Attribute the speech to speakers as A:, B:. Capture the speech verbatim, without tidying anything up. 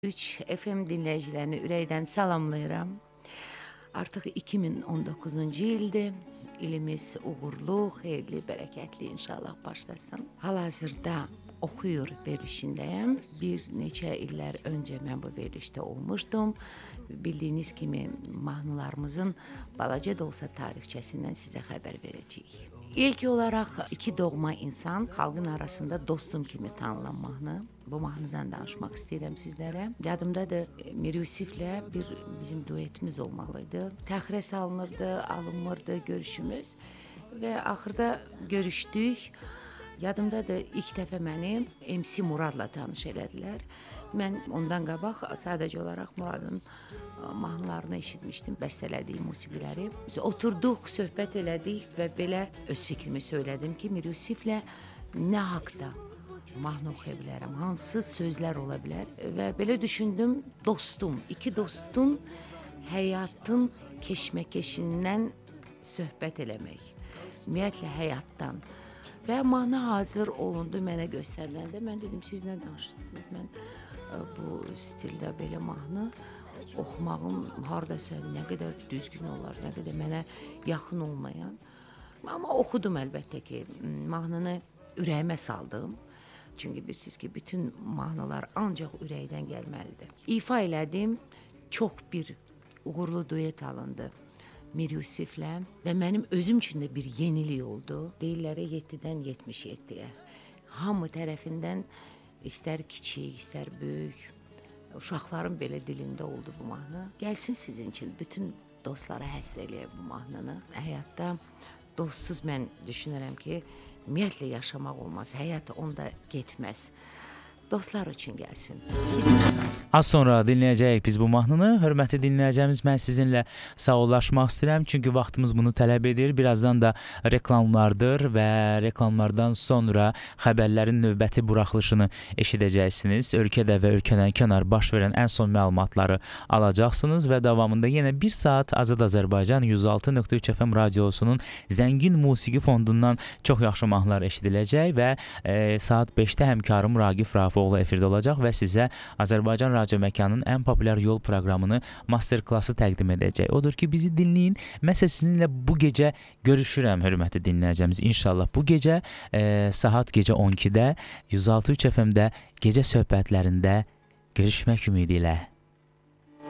A: üç F M dinləyicilərini ürəkdən salamlayıram. Artıq iki min on doqquzuncu ildir. İlimiz uğurlu, xeyirli, bərəkətli inşallah başlasın. Hal-hazırda oxuyur verilişindəyəm. Bir neçə illər öncə mən bu verilişdə olmuşdum. Bildiyiniz kimi mahnılarımızın balaca da olsa tarixçəsindən sizə xəbər verəcəyik. İlk olaraq iki doğma insan xalqın arasında dostum kimi tanınan mahnı. Bu mahnıdan danışmaq istəyirəm sizlərə. Yadımdadır, Mir Yusiflə bir bizim duetimiz olmalıydı. Təxirə salınırdı, alınmırdı görüşümüz və axırda görüşdük. Yadımdadır, ilk dəfə məni M C Muradla tanış elədilər. Mən ondan qabaq sadəcə olaraq Muradın mahnılarını eşitmişdim, bəstələdiyi musiqiləri. Biz oturduq, söhbət elədik və belə öz fikrimi söylədim ki, Mir Yusiflə nə haqda mahnı oxuya bilərəm, hansı sözlər ola bilər və belə düşündüm, dostum, iki dostun həyatın keşməkeşindən söhbət eləmək, ümumiyyətlə həyatdan və mahnı hazır olundu, mənə göstəriləndə mən dedim, siz nə danışırsınız, mən bu stildə belə mahnı oxumağım haradasa nə qədər düzgün olar, nə qədər mənə yaxın olmayan. Amma oxudum əlbəttə ki, mahnını ürəyimə saldım. Çünki bilirsiniz ki, bütün mahnılar ancaq ürəkdən gəlməlidir. İfa elədim, çox bir uğurlu duet alındı Mir Yusiflə və mənim özüm üçün də bir yenilik oldu. Deyirlər yeddidən yetmiş yeddiyə. Hamı tərəfindən istər kiçik, istər böyük, uşaqların belə dilində oldu bu mahnı. Gəlsin sizin üçün, bütün dostlara həsr eləyək bu mahnını. Həyatda dostsuz mən düşünürəm ki, ümumiyyətlə yaşamaq olmaz, həyat onda getməz. Dostlar üçün gəlsin.
B: Az sonra dinləyəcəyik biz bu mahnını. Hörmətli dinləyəcəyimiz, mən sizinlə sağollaşmaq istəyirəm. Çünki vaxtımız bunu tələb edir. Birazdan da reklamlardır və reklamlardan sonra xəbərlərin növbəti buraxılışını eşidəcəksiniz. Ölkədə və ölkədən kənar baş verən ən son məlumatları alacaqsınız və davamında yenə bir saat Azad Azərbaycan yüz altı nöqtə üç F M radiosunun zəngin musiqi fondundan çox yaxşı mahnılar eşidiləcək və e, saat beşdə həmkarım Ragif Rafiqoğlu efirdə olacaq və sizə Azərbaycan Radio Məkanının ən populyar yol proqramını master klası təqdim edəcək. Odur ki, bizi dinləyin. Məsələn, sizinlə bu gecə görüşürəm, hörmətli dinləyəcəyimiz. İnşallah bu gecə e, saat gecə on ikidə yüz altı üç F M-də gecə söhbətlərində görüşmək ümidi ilə.